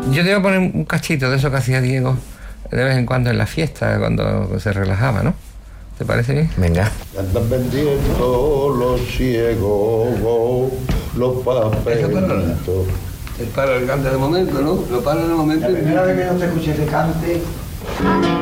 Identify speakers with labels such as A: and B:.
A: Yo te voy a poner un cachito de eso que hacía Diego de vez en cuando en la fiesta, cuando se relajaba, ¿no? ¿Te parece bien?
B: Venga.
C: Andan vendiendo los ciegos, los papelitos.
D: Es para el cante de momento, ¿no? Lo para el momento.
E: La primera vez que yo te escuché que cante